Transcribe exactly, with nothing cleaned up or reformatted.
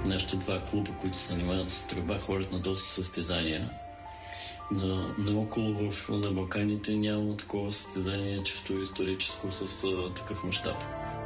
нашите два клуба, които се занимават с стрелба, ходят на доста състезания. На, наоколо в, на Балканите няма такова състезание, чисто историческо с а, такъв мащаб.